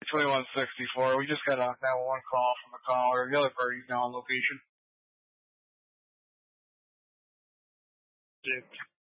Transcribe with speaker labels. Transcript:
Speaker 1: 2164. We just got that one call from the caller. The other party's now on location.
Speaker 2: Dude.